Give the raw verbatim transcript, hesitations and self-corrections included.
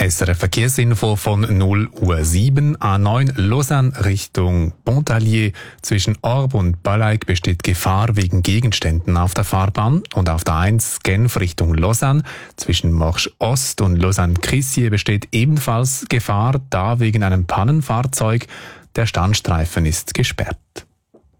S R F Verkehrsinfo von null Uhr sieben, A neun Lausanne Richtung Pontarlier. Zwischen Orb und Balleig besteht Gefahr wegen Gegenständen auf der Fahrbahn. Und auf der eins Genf Richtung Lausanne. Zwischen Morsch Ost und Lausanne-Crissier besteht ebenfalls Gefahr, da wegen einem Pannenfahrzeug. Der Standstreifen ist gesperrt.